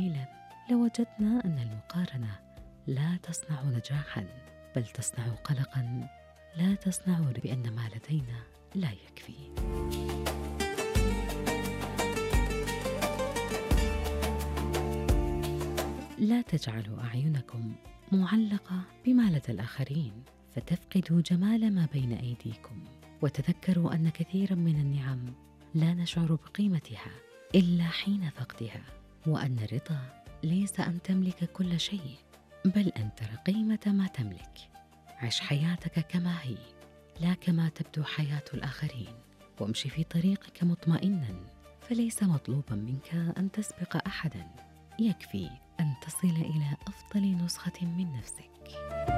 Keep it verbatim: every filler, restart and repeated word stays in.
قليلا لوجدنا أن المقارنة لا تصنع نجاحا، بل تصنع قلقا لا تصنع بأن ما لدينا لا يكفي. لا تجعلوا أعينكم معلقة بما لدى الآخرين فتفقدوا جمال ما بين أيديكم، وتذكروا أن كثيرا من النعم لا نشعر بقيمتها إلا حين فقدها، وأن الرضا ليس أن تملك كل شيء، بل أن ترى قيمة ما تملك. عش حياتك كما هي لا كما تبدو حياة الآخرين، وامشي في طريقك مطمئنا، فليس مطلوبا منك أن تسبق أحدا، يكفي أن تصل إلى أفضل نسخة من نفسك.